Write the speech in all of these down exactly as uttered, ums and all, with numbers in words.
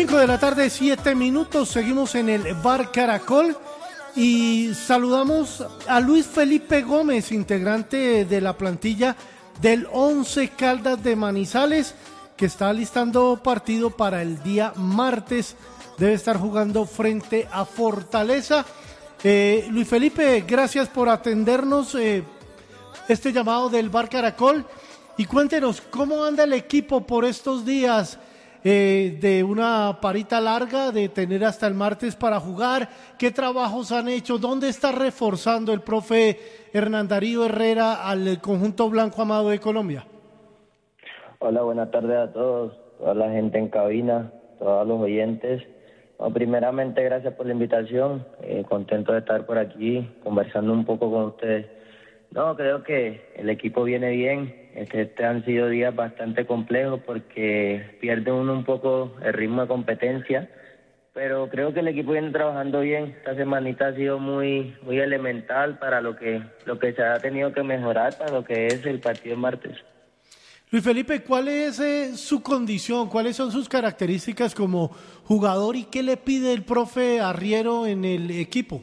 cinco de la tarde, siete minutos, seguimos en el Bar Caracol y saludamos a Luis Felipe Gómez, integrante de la plantilla del Once Caldas de Manizales, que está listando partido para el día martes, debe estar jugando frente a Fortaleza. Eh, Luis Felipe, gracias por atendernos eh, este llamado del Bar Caracol y cuéntenos cómo anda el equipo por estos días. Eh, de una parita larga, de tener hasta el martes para jugar, qué trabajos han hecho, dónde está reforzando el profe Hernán Darío Herrera al conjunto Blanco Amado de Colombia. Hola, buenas tardes a todos, toda la gente en cabina, todos los oyentes. Bueno, primeramente, gracias por la invitación, eh, contento de estar por aquí conversando un poco con ustedes. No, creo que el equipo viene bien. Este, este han sido días bastante complejos porque pierde uno un poco el ritmo de competencia, pero creo que el equipo viene trabajando bien. Esta semanita ha sido muy muy elemental para lo que lo que se ha tenido que mejorar para lo que es el partido de martes. Luis Felipe, ¿cuál es eh, su condición? ¿Cuáles son sus características como jugador y qué le pide el profe Arriero en el equipo?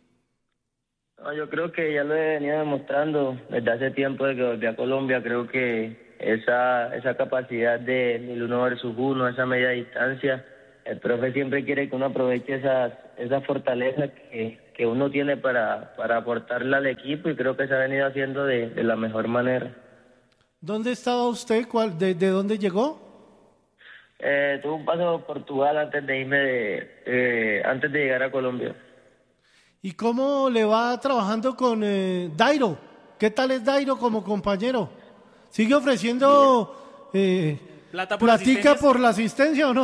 No, yo creo que ya lo he venido demostrando desde hace tiempo de que volví a Colombia. Creo que esa esa capacidad de el uno versus uno, esa media distancia, el profe siempre quiere que uno aproveche esas esas fortalezas que, que uno tiene para, para aportarle al equipo y creo que se ha venido haciendo de, de la mejor manera. ¿Dónde estaba usted? ¿Cuál, de, ¿De dónde llegó? Eh, tuve un paso por Portugal antes de irme de, eh, antes de llegar a Colombia. ¿Y cómo le va trabajando con eh, Dairo? ¿Qué tal es Dairo como compañero? ¿Sigue ofreciendo eh, ¿Plata por platica por la asistencia o no?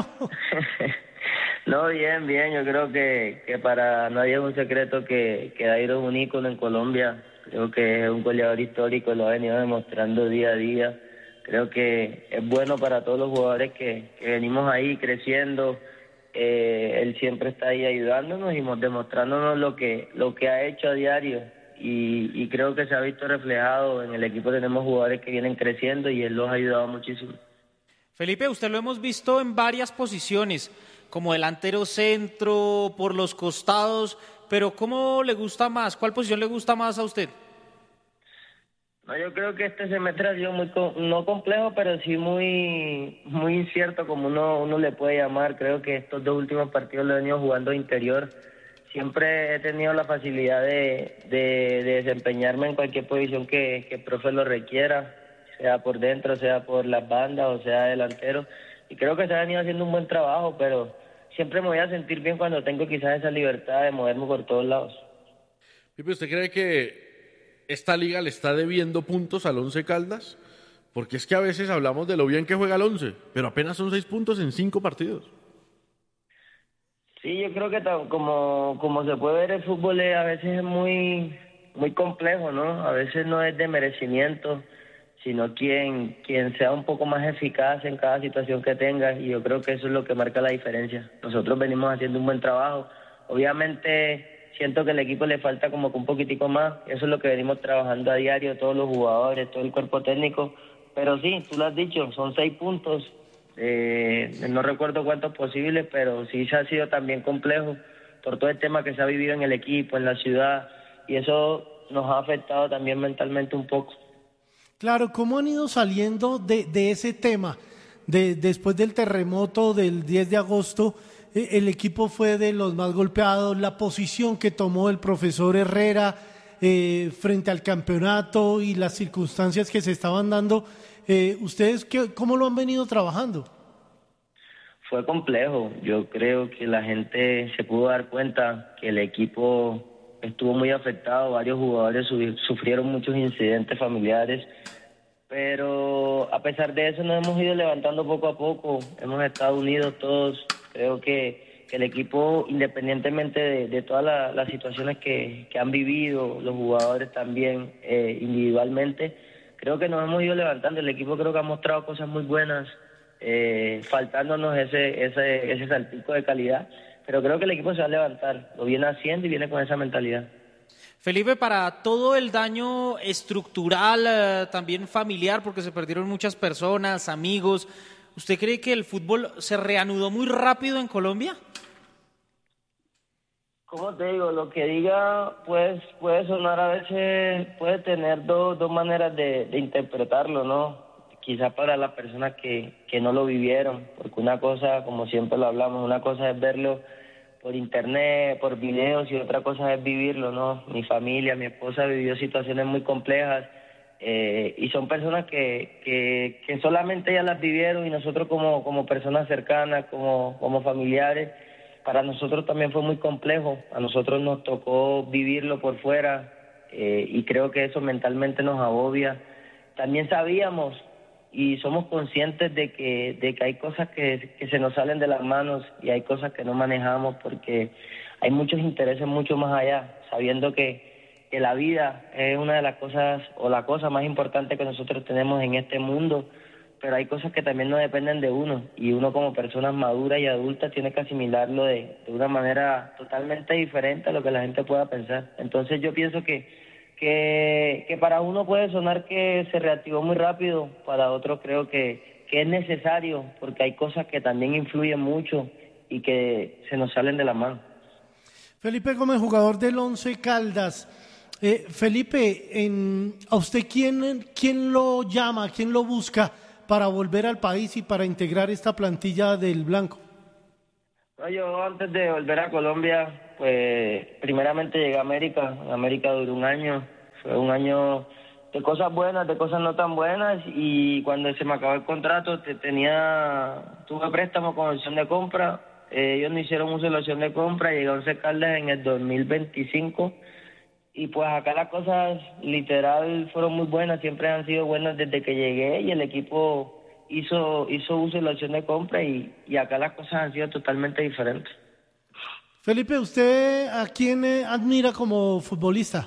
No, bien, bien. Yo creo que, que para nadie es un secreto que, que Dairo es un ícono en Colombia. Creo que es un goleador histórico, lo ha venido demostrando día a día. Creo que es bueno para todos los jugadores que, que venimos ahí creciendo. Eh, él siempre está ahí ayudándonos y demostrándonos lo que lo que ha hecho a diario y, y creo que se ha visto reflejado en el equipo. Tenemos jugadores que vienen creciendo y él los ha ayudado muchísimo. Felipe, usted lo hemos visto en varias posiciones, como delantero centro, por los costados, pero ¿cómo le gusta más? ¿Cuál posición le gusta más a usted? No, yo creo que este semestre ha sido muy, no complejo, pero sí muy muy incierto, como uno uno le puede llamar. Creo que estos dos últimos partidos lo he venido jugando de interior. Siempre he tenido la facilidad de, de, de desempeñarme en cualquier posición que, que el profe lo requiera, sea por dentro, sea por las bandas o sea delantero. Y creo que se ha venido haciendo un buen trabajo, pero siempre me voy a sentir bien cuando tengo quizás esa libertad de moverme por todos lados. Pipe, ¿usted cree que esta liga le está debiendo puntos al Once Caldas? Porque es que a veces hablamos de lo bien que juega el Once, pero apenas son seis puntos en cinco partidos. Sí, yo creo que como, como se puede ver, el fútbol es, a veces es muy, muy complejo, ¿no? A veces no es de merecimiento, sino quien, quien sea un poco más eficaz en cada situación que tenga, y yo creo que eso es lo que marca la diferencia. Nosotros venimos haciendo un buen trabajo. Obviamente siento que al equipo le falta como que un poquitico más. Eso es lo que venimos trabajando a diario, todos los jugadores, todo el cuerpo técnico. Pero sí, tú lo has dicho, son seis puntos. Eh, no recuerdo cuántos posibles, pero sí se ha sido también complejo por todo el tema que se ha vivido en el equipo, en la ciudad. Y eso nos ha afectado también mentalmente un poco. Claro, ¿cómo han ido saliendo de, de ese tema? De, después del terremoto del diez de agosto, el equipo fue de los más golpeados, la posición que tomó el profesor Herrera eh, frente al campeonato y las circunstancias que se estaban dando, eh, ¿ustedes qué, cómo lo han venido trabajando? Fue complejo. Yo creo que la gente se pudo dar cuenta que el equipo estuvo muy afectado, varios jugadores sufrieron muchos incidentes familiares, pero a pesar de eso nos hemos ido levantando poco a poco, hemos estado unidos todos. Creo que, que el equipo, independientemente de, de todas la, las situaciones que, que han vivido, los jugadores también eh, individualmente, creo que nos hemos ido levantando. El equipo creo que ha mostrado cosas muy buenas, eh, faltándonos ese, ese, ese saltico de calidad, pero creo que el equipo se va a levantar, lo viene haciendo y viene con esa mentalidad. Felipe, para todo el daño estructural, eh, también familiar, porque se perdieron muchas personas, amigos, ¿Usted cree que el fútbol se reanudó muy rápido en Colombia? Como te digo, lo que diga pues puede sonar a veces, puede tener dos, dos maneras de, de interpretarlo, ¿no? Quizás para las personas que, que no lo vivieron, porque una cosa, como siempre lo hablamos, una cosa es verlo por internet, por videos, y otra cosa es vivirlo, ¿no? Mi familia, mi esposa vivió situaciones muy complejas, eh, y son personas que, que, que solamente ellas las vivieron, y nosotros como, como personas cercanas, como, como familiares, para nosotros también fue muy complejo. A nosotros nos tocó vivirlo por fuera, eh, y creo que eso mentalmente nos agobia. También sabíamos y somos conscientes de que de que hay cosas que, que se nos salen de las manos, y hay cosas que no manejamos porque hay muchos intereses mucho más allá, sabiendo que, que la vida es una de las cosas o la cosa más importante que nosotros tenemos en este mundo, pero hay cosas que también no dependen de uno, y uno como persona madura y adulta tiene que asimilarlo de, de una manera totalmente diferente a lo que la gente pueda pensar. Entonces yo pienso que, que, que para uno puede sonar que se reactivó muy rápido, para otros creo que, que es necesario, porque hay cosas que también influyen mucho y que se nos salen de la mano. Felipe Gómez, jugador del Once Caldas. Eh, Felipe, en, ¿a usted quién, quién lo llama, quién lo busca para volver al país y para integrar esta plantilla del Blanco? No, yo antes de volver a Colombia, pues primeramente llegué a América. En América duró un año, fue un año de cosas buenas, de cosas no tan buenas, y cuando se me acabó el contrato te, tenía tuve préstamo con opción de compra. Eh, ellos no hicieron uso de la opción de compra, llegué a Once Caldas en el dos mil veinticinco, y pues acá las cosas literal fueron muy buenas, siempre han sido buenas desde que llegué, y el equipo hizo hizo uso de la opción de compra, y, y acá las cosas han sido totalmente diferentes. Felipe, ¿usted a quién eh, admira como futbolista?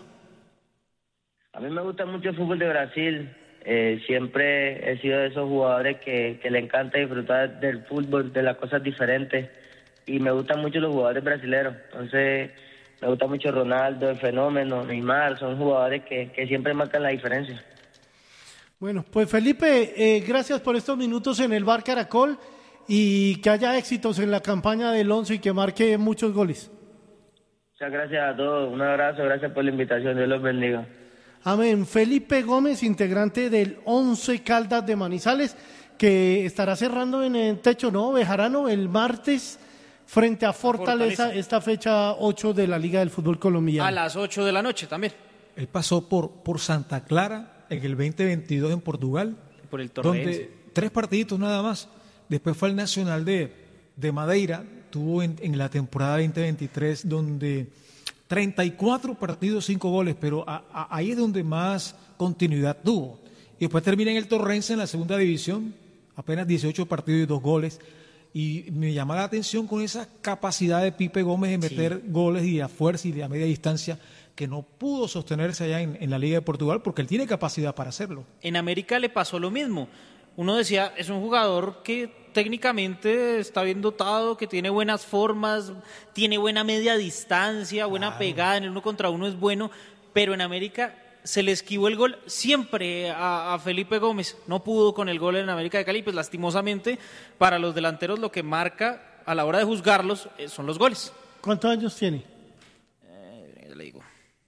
A mí me gusta mucho el fútbol de Brasil, eh, siempre he sido de esos jugadores que, que le encanta disfrutar del fútbol, de las cosas diferentes, y me gustan mucho los jugadores brasileños. Entonces me gusta mucho Ronaldo, el Fenómeno, Neymar, son jugadores que, que siempre marcan la diferencia. Bueno, pues Felipe, eh, gracias por estos minutos en el Bar Caracol, y que haya éxitos en la campaña del Once y que marque muchos goles. Muchas gracias a todos, un abrazo, gracias por la invitación, Dios los bendiga. Amén. Felipe Gómez, integrante del Once Caldas de Manizales, que estará cerrando en el techo, ¿no? Bejarano, el martes frente a Fortaleza, Fortaleza, esta fecha ocho de la Liga del Fútbol Colombiano. A las ocho de la noche también. Él pasó por, por Santa Clara en el veinte veintidós en Portugal, por el Torrense, donde tres partiditos nada más. Después fue al Nacional de, de Madeira, tuvo en, en la temporada veinte veintitrés donde treinta y cuatro partidos, cinco goles, pero a, a, ahí es donde más continuidad tuvo. Y después termina en el Torrense en la segunda división, apenas dieciocho partidos y dos goles. Y me llama la atención con esa capacidad de Pipe Gómez de meter sí. goles y a fuerza y de a media distancia, que no pudo sostenerse allá en, en la Liga de Portugal, porque él tiene capacidad para hacerlo. En América le pasó lo mismo. Uno decía, es un jugador que técnicamente está bien dotado, que tiene buenas formas, tiene buena media distancia, buena claro. pegada, en el uno contra uno es bueno, pero en América se le esquivó el gol siempre a, a Felipe Gómez. No pudo con el gol en América de Cali, pues lastimosamente para los delanteros lo que marca a la hora de juzgarlos eh, son los goles. ¿Cuántos años tiene? Eh, ya le digo.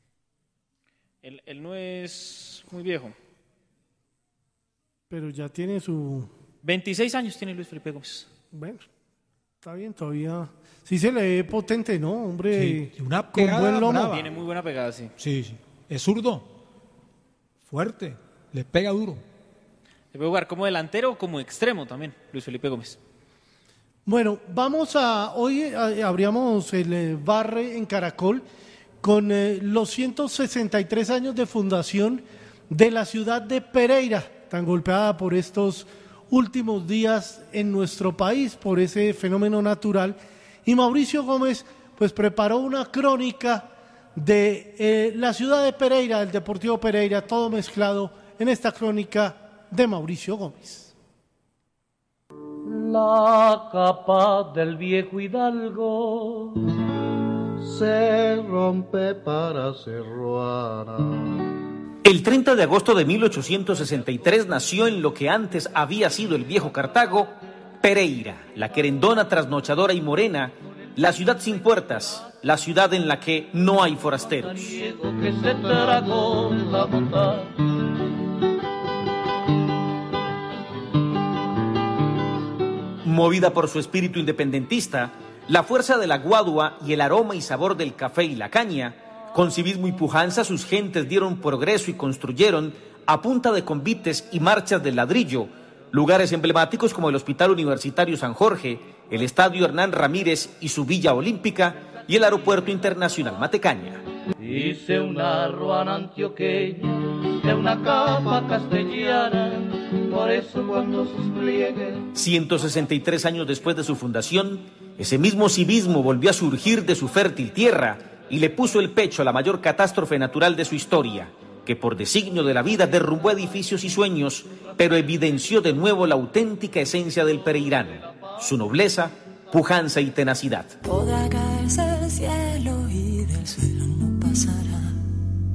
Él, él no es muy viejo. Pero ya tiene su... veintiséis años tiene Luis Felipe Gómez. Bueno, está bien, todavía... Sí se le ve potente, ¿no? Hombre, sí, una con buen lomo. Brava. Tiene muy buena pegada, sí. Sí, sí. Es zurdo. Fuerte. Le pega duro. Le puede jugar como delantero o como extremo también, Luis Felipe Gómez. Bueno, vamos a... Hoy a, abríamos el eh, bar en Caracol con eh, los ciento sesenta y tres años de fundación de la ciudad de Pereira, tan golpeada por estos últimos días en nuestro país, por ese fenómeno natural. Y Mauricio Gómez pues preparó una crónica de eh, la ciudad de Pereira, del Deportivo Pereira, todo mezclado en esta crónica de Mauricio Gómez. La capa del viejo hidalgo se rompe para ser ruana. El treinta de agosto de mil ochocientos sesenta y tres nació en lo que antes había sido el viejo Cartago Pereira, la querendona, trasnochadora y morena, la ciudad sin puertas, la ciudad en la que no hay forasteros. Movida por su espíritu independentista, la fuerza de la guadua y el aroma y sabor del café y la caña, con civismo y pujanza sus gentes dieron progreso y construyeron, a punta de convites y marchas del ladrillo, lugares emblemáticos como el Hospital Universitario San Jorge, el Estadio Hernán Ramírez y su Villa Olímpica y el Aeropuerto Internacional Matecaña. Hice una ruana antioqueña de una capa castellana, por eso cuando sus pliegues... ciento sesenta y tres años después de su fundación, ese mismo civismo volvió a surgir de su fértil tierra y le puso el pecho a la mayor catástrofe natural de su historia, que por designio de la vida derrumbó edificios y sueños, pero evidenció de nuevo la auténtica esencia del pereirano, su nobleza, pujanza y tenacidad. Podrá caerse el cielo y del suelo no